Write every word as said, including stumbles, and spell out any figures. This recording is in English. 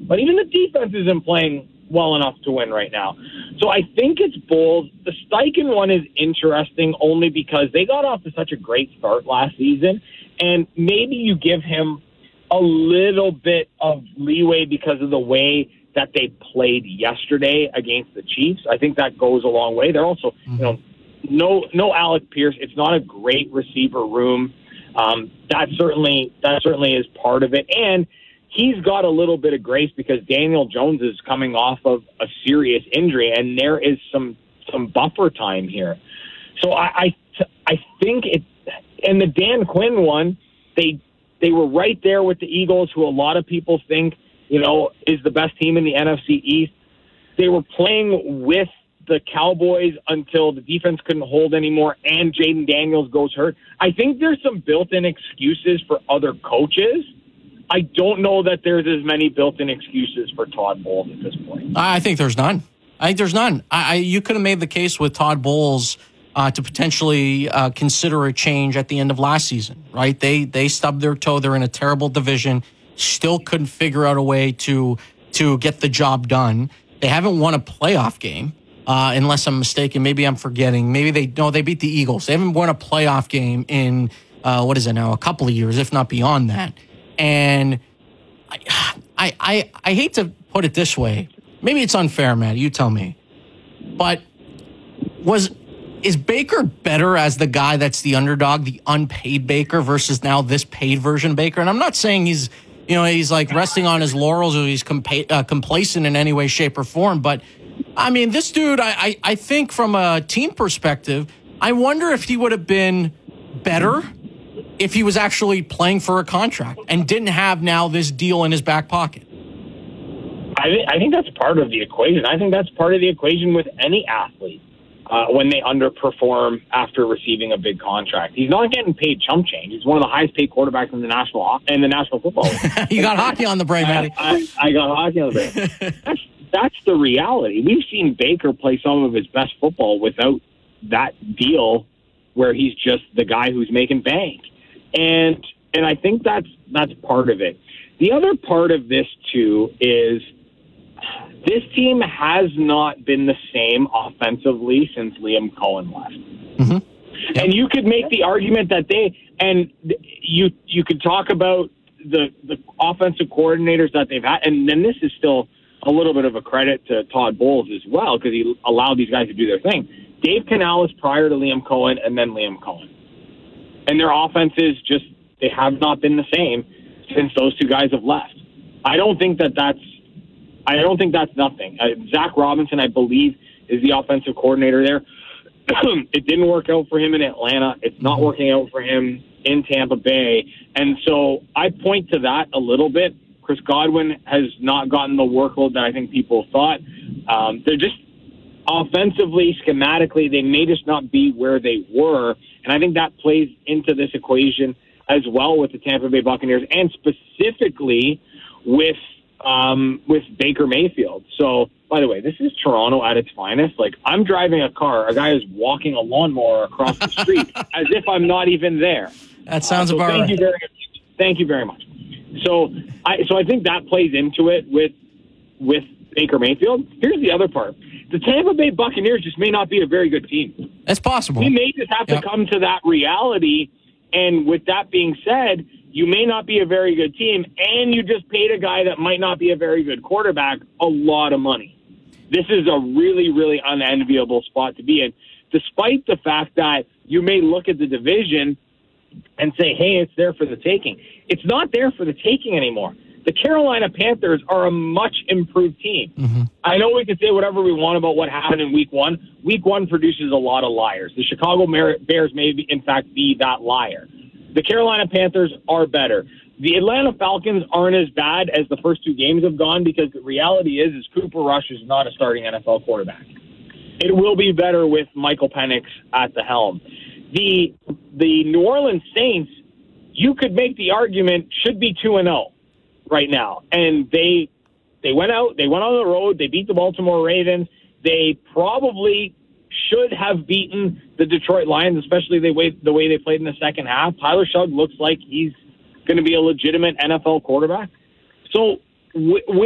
but even the defense isn't playing well enough to win right now. So I think it's bold. The Steichen one is interesting only because they got off to such a great start last season, and maybe you give him a little bit of leeway because of the way that they played yesterday against the Chiefs. I think that goes a long way. They're also, you know, no no Alec Pierce. It's not a great receiver room. Um, that certainly that certainly is part of it, and he's got a little bit of grace because Daniel Jones is coming off of a serious injury, and there is some some buffer time here. So I I, I think it. And the Dan Quinn one, they they were right there with the Eagles, who a lot of people think, you know, is the best team in the N F C East. They were playing with the Cowboys until the defense couldn't hold anymore and Jaden Daniels goes hurt. I think there's some built-in excuses for other coaches. I don't know that there's as many built-in excuses for Todd Bowles at this point. I think there's none. I think there's none. I, I you could have made the case with Todd Bowles uh, to potentially uh, consider a change at the end of last season, right? They they stubbed their toe. They're in a terrible division. Still couldn't figure out a way to to get the job done. They haven't won a playoff game, uh, unless I'm mistaken. Maybe I'm forgetting. Maybe they no, they beat the Eagles. They haven't won a playoff game in uh, what is it now? A couple of years, if not beyond that. And I, I I I hate to put it this way. Maybe it's unfair, Matt. You tell me. But was is Baker better as the guy that's the underdog, the unpaid Baker, versus now this paid version of Baker? And I'm not saying he's, you know, he's like resting on his laurels or he's compa- uh, complacent in any way, shape, or form. But, I mean, this dude, I, I, I think from a team perspective, I wonder if he would have been better if he was actually playing for a contract and didn't have now this deal in his back pocket. I, th- I think that's part of the equation. I think that's part of the equation with any athlete uh, when they underperform after receiving a big contract. He's not getting paid chump change. He's one of the highest paid quarterbacks in the national in the National Football League. You got hockey on the brain, man. I, I, I got hockey on the brain. That's that's the reality. We've seen Baker play some of his best football without that deal, where he's just the guy who's making bank, and and I think that's that's part of it. The other part of this too is, this team has not been the same offensively since Liam Cohen left. Mm-hmm. Yep. And you could make the argument that they, and you you could talk about the, the offensive coordinators that they've had, and then this is still a little bit of a credit to Todd Bowles as well, because he allowed these guys to do their thing. Dave Canales prior to Liam Cohen, and then Liam Cohen. And their offenses just, they have not been the same since those two guys have left. I don't think that that's I don't think that's nothing. Uh, Zach Robinson, I believe, is the offensive coordinator there. It didn't work out for him in Atlanta. It's not working out for him in Tampa Bay. And so I point to that a little bit. Chris Godwin has not gotten the workload that I think people thought. Um, they're just offensively, schematically, they may just not be where they were. And I think that plays into this equation as well with the Tampa Bay Buccaneers, and specifically with Um, with Baker Mayfield. So, by the way, this is Toronto at its finest. Like, I'm driving a car, a guy is walking a lawnmower across the street as if I'm not even there. That sounds uh, so about thank right. You very, thank you very much. So, I so I think that plays into it with with Baker Mayfield. Here's the other part: the Tampa Bay Buccaneers just may not be a very good team. That's possible. We may just have yep. to come to that reality. And with that being said, you may not be a very good team, and you just paid a guy that might not be a very good quarterback a lot of money. This is a really, really unenviable spot to be in, despite the fact that you may look at the division and say, hey, it's there for the taking. It's not there for the taking anymore. The Carolina Panthers are a much improved team. Mm-hmm. I know we can say whatever we want about what happened in week one. Week one produces a lot of liars. The Chicago Bears may, be, in fact, be that liar. The Carolina Panthers are better. The Atlanta Falcons aren't as bad as the first two games have gone, because the reality is, is Cooper Rush is not a starting N F L quarterback. It will be better with Michael Penix at the helm. The the New Orleans Saints, you could make the argument, should be two and oh right now. And they they went out, they went on the road, they beat the Baltimore Ravens. They probably should have beaten the Detroit Lions, especially the way, the way they played in the second half. Tyler Shugg looks like he's going to be a legitimate N F L quarterback. So w-